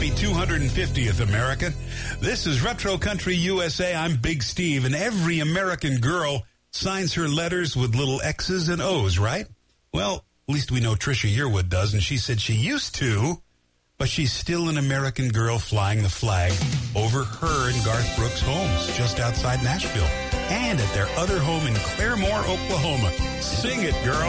Happy 250th, America. This is Retro Country USA. I'm Big Steve, and every American girl signs her letters with little X's and O's, right? Well, at least we know Trisha Yearwood does, and she said she used to, but she's still an American girl flying the flag over her and Garth Brooks' homes just outside Nashville and at their other home in Claremore, Oklahoma. Sing it, girl.